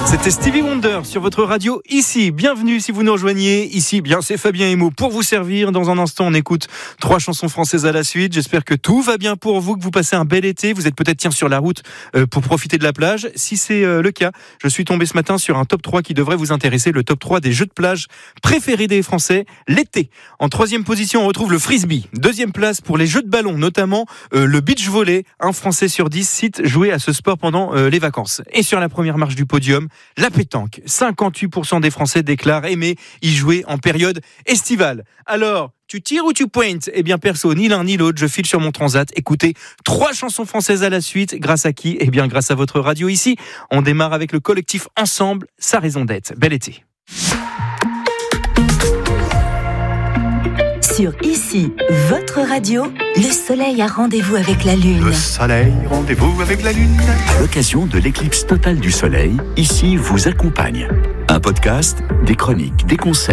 C'était Stevie Wonder sur votre radio ici. Bienvenue si vous nous rejoignez. Ici, bien c'est Fabien Emo pour vous servir. Dans un instant, on écoute 3 chansons françaises à la suite. J'espère que tout va bien pour vous, que vous passez un bel été. Vous êtes peut-être sur la route pour profiter de la plage. Si c'est le cas, je suis tombé ce matin sur un top 3 qui devrait vous intéresser. Le top 3 des jeux de plage préférés des Français l'été. En 3e position, on retrouve le frisbee. 2e place pour les jeux de ballon, notamment le beach volley. Un Français sur 10 cite jouer à ce sport pendant les vacances. Et sur la première marche du podium, la pétanque. 58% des Français déclarent aimer y jouer en période estivale. Alors, tu tires ou tu pointes ? Eh bien, perso, ni l'un ni l'autre, je file sur mon transat. Écoutez 3 chansons françaises à la suite. Grâce à qui ? Eh bien, grâce à votre radio ici. On démarre avec le collectif Ensemble, sa raison d'être. Bel été. Sur Ici, votre radio, le soleil a rendez-vous avec la lune. Le soleil, rendez-vous avec la lune. À l'occasion de l'éclipse totale du soleil, Ici vous accompagne. Un podcast, des chroniques, des conseils.